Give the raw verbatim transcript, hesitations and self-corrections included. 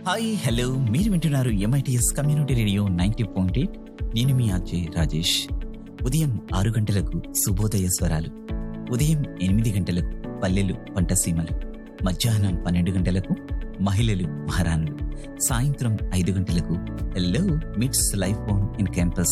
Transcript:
Hi hello మీరు వింటున్నారు MITS community radio ninety point eight. నేను మీ అజయ్ రాజేష్. ఉదయం ఆరు గంటలకు శుభోదయ స్వరాలు, ఉదయం ఎనిమిది గంటలకు పల్లెలు పంటసీమలు, మధ్యాహ్నం పన్నెండు గంటలకు మహిళలు మహారాణులు, సాయంత్రం ఐదు గంటలకు హలో మిట్స్ లైఫ్ ఆన్ ఇన్ క్యాంపస్